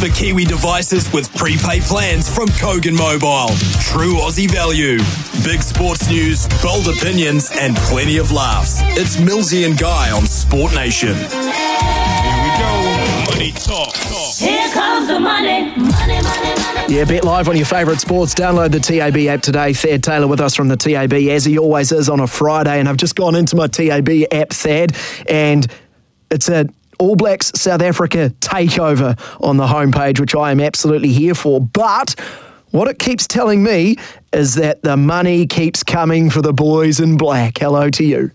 for Kiwi devices with prepaid plans from Kogan Mobile. True Aussie value. Big sports news, bold opinions, and plenty of laughs. It's Millsy and Guy on Sport Nation. Here we go. Money talk. Here comes the money. Money, money, money. Yeah, bet live on your favourite sports. Download the TAB app today. Thad Taylor with us from the TAB, as he always is on a Friday. And I've just gone into my TAB app, Thad, and it's a All Blacks South Africa takeover on the homepage, which I am absolutely here for. But what it keeps telling me is that the money keeps coming for the boys in black. Hello to you.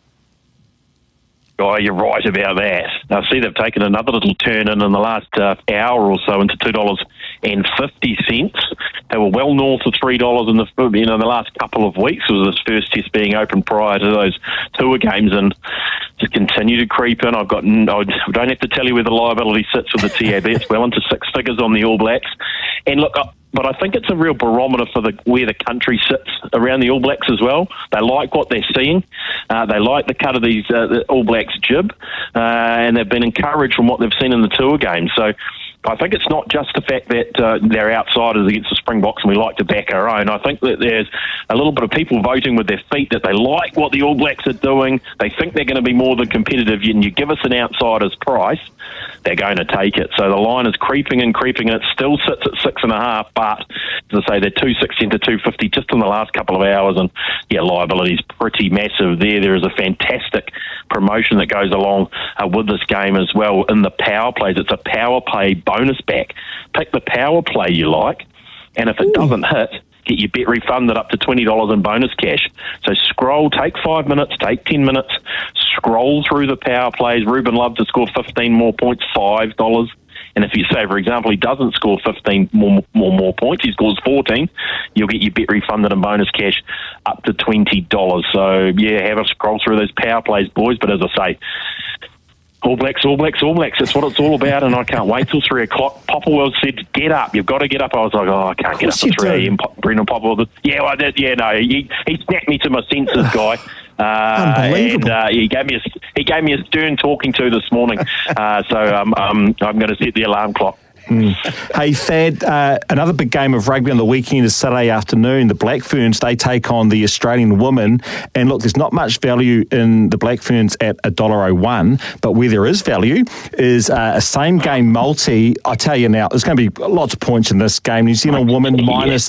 Oh, you're right about that. I see they've taken another little turn in the last hour or so into $2.50. They were well north of $3 in the last couple of weeks. It was this first test being open prior to those tour games, and just continue to creep in. I don't have to tell you where the liability sits with the TAB. It's well into six figures on the All Blacks. And look, but I think it's a real barometer for where the country sits around the All Blacks as well. They like what they're seeing. They like the cut of these the All Blacks jib, and they've been encouraged from what they've seen in the tour game. So I think it's not just the fact that they're outsiders against the Springboks and we like to back our own. I think that there's a little bit of people voting with their feet that they like what the All Blacks are doing. They think they're going to be more than competitive, and you give us an outsider's price, they're going to take it. So the line is creeping and creeping, and it still sits at 6.5, but as I say, they're 260 to 250 just in the last couple of hours, and yeah, liability's pretty massive there. There is a fantastic promotion that goes along with this game as well in the power plays. It's a power play bonus back. Pick the power play you like, and if it doesn't hit, get your bet refunded up to $20 in bonus cash. So take 5 minutes, take 10 minutes, scroll through the power plays. Ruben Love to score 15 more points, $5. And if you say, for example, he doesn't score 15 more points, he scores 14, you'll get your bet refunded in bonus cash up to $20. So, yeah, have a scroll through those power plays, boys. But as I say, All Blacks, All Blacks, All Blacks. That's what it's all about, and I can't wait till 3 o'clock. Popplewell said, get up. You've got to get up. I was like, I can't get up at 3 a.m. Brendan Popplewell. Yeah, well, I did. Yeah, no, he snapped me to my senses, Guy. Unbelievable. And he gave me a stern talking to this morning. So I'm going to set the alarm clock. Hey, Thad, another big game of rugby on the weekend is Saturday afternoon. The Black Ferns, they take on the Australian women. And look, there's not much value in the Black Ferns at $1.01, but where there is value is a same-game multi. I tell you now, there's going to be lots of points in this game. New Zealand women minus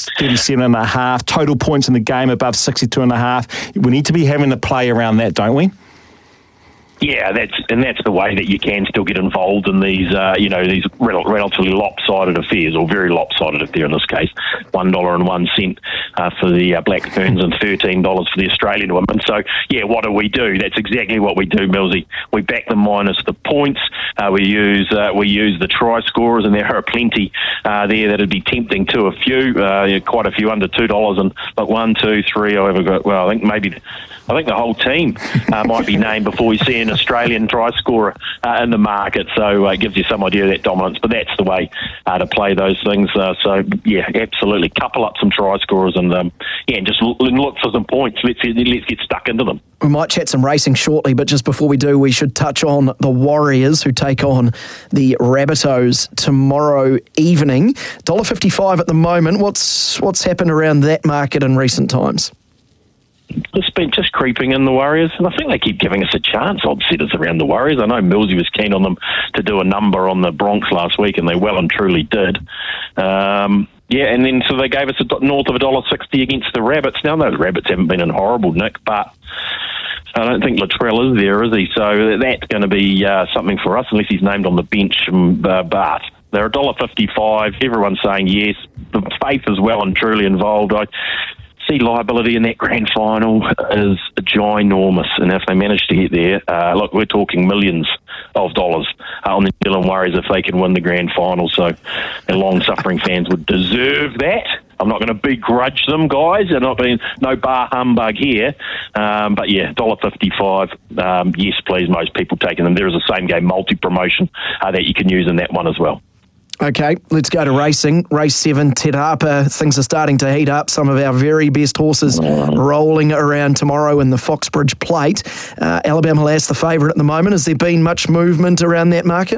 37.5. Total points in the game above 62.5. We need to be having the play around that, don't we? Yeah, that's the way that you can still get involved in these, these relatively lopsided affairs, or very lopsided affair in this case. $1.01 for the Black Ferns and $13 for the Australian women. So, yeah, what do? That's exactly what we do, Millsy. We back them minus the points. We use the try scorers, and there are plenty there that'd be tempting to a few, quite a few under $2. And look, 1, 2, 3. I think the whole team might be named before we see an Australian try scorer in the market. So it gives you some idea of that dominance. But that's the way to play those things. So, yeah, absolutely. Couple up some try scorers and just look for some points. Let's get stuck into them. We might chat some racing shortly, but just before we do, we should touch on the Warriors, who take on the Rabbitohs tomorrow evening. $1.55 at the moment. What's happened around that market in recent times? It's been just creeping in the Warriors, and I think they keep giving us a chance. Odd setters around the Warriors. I know Millsy was keen on them to do a number on the Bronx last week, and they well and truly did. And then so they gave us north of $1.60 against the Rabbits. Now those Rabbits haven't been in horrible nick, but I don't think Latrell is there, is he? So that's going to be something for us, unless he's named on the bench. But they're $1.55. Everyone's saying yes. The faith is well and truly involved. I see liability in that grand final is ginormous, and if they manage to get there, look, we're talking millions of dollars on the New Zealand Warriors if they can win the grand final. So their long-suffering fans would deserve that. I'm not going to begrudge them, guys. They're not being no bar humbug here, but yeah, $1.55. Yes, please. Most people taking them. There is a same-game multi-promotion that you can use in that one as well. Okay, let's go to racing. Race 7, Te Rapa. Things are starting to heat up. Some of our very best horses rolling around tomorrow in the Foxbridge Plate. Alabama Lass, the favourite at the moment. Has there been much movement around that market?